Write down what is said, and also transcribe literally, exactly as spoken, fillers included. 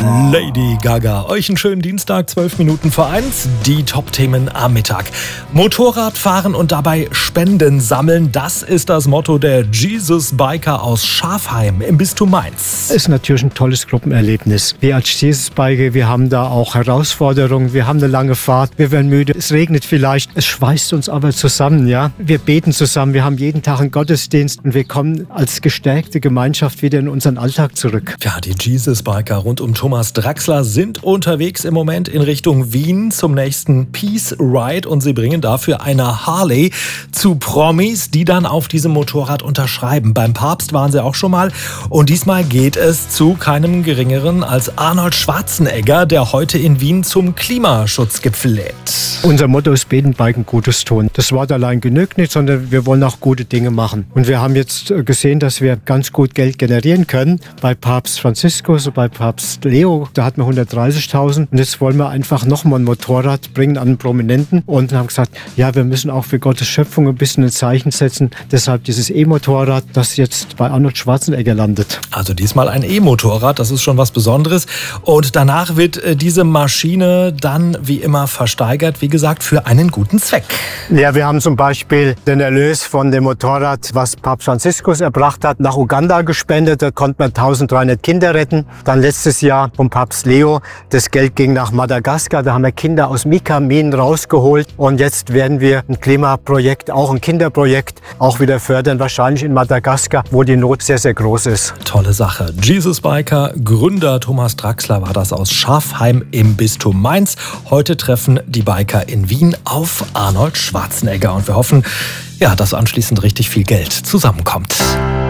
Lady Gaga. Euch einen schönen Dienstag, zwölf Minuten vor eins. Die Top-Themen am Mittag. Motorrad fahren und dabei Spenden sammeln. Das ist das Motto der Jesus Biker aus Schafheim im Bistum Mainz. Ist natürlich ein tolles Gruppenerlebnis. Wir als Jesus Biker, wir haben da auch Herausforderungen. Wir haben eine lange Fahrt. Wir werden müde. Es regnet vielleicht. Es schweißt uns aber zusammen, ja. Wir beten zusammen. Wir haben jeden Tag einen Gottesdienst und wir kommen als gestärkte Gemeinschaft wieder in unseren Alltag zurück. Ja, die Jesus Biker rund um Thomas Draxler sind unterwegs im Moment in Richtung Wien zum nächsten Peace Ride und sie bringen dafür eine Harley zu Promis, die dann auf diesem Motorrad unterschreiben. Beim Papst waren sie auch schon mal und diesmal geht es zu keinem geringeren als Arnold Schwarzenegger, der heute in Wien zum Klimaschutzgipfel lädt. Unser Motto ist Beten, Biken, Gutes tun. Das Wort allein genügt nicht, sondern wir wollen auch gute Dinge machen. Und wir haben jetzt gesehen, dass wir ganz gut Geld generieren können. Bei Papst Franziskus, bei Papst Leo, da hatten wir hundertdreißigtausend. Und jetzt wollen wir einfach nochmal ein Motorrad bringen an einen Prominenten. Und haben gesagt, ja, wir müssen auch für Gottes Schöpfung ein bisschen ein Zeichen setzen. Deshalb dieses E-Motorrad, das jetzt bei Arnold Schwarzenegger landet. Also diesmal ein E-Motorrad, das ist schon was Besonderes. Und danach wird diese Maschine dann wie immer versteigert, wie gesagt, für einen guten Zweck. Ja, wir haben zum Beispiel den Erlös von dem Motorrad, was Papst Franziskus erbracht hat, nach Uganda gespendet. Da konnte man eintausenddreihundert Kinder retten. Dann letztes Jahr vom Papst Leo, das Geld ging nach Madagaskar. Da haben wir Kinder aus Mika-Minen rausgeholt. Und jetzt werden wir ein Klimaprojekt, auch ein Kinderprojekt, auch wieder fördern. Wahrscheinlich in Madagaskar, wo die Not sehr, sehr groß ist. Tolle Sache. Jesus Biker, Gründer Thomas Draxler war das aus Schafheim im Bistum Mainz. Heute treffen die Biker in Wien auf Arnold Schwarzenegger. Und wir hoffen, ja, dass anschließend richtig viel Geld zusammenkommt.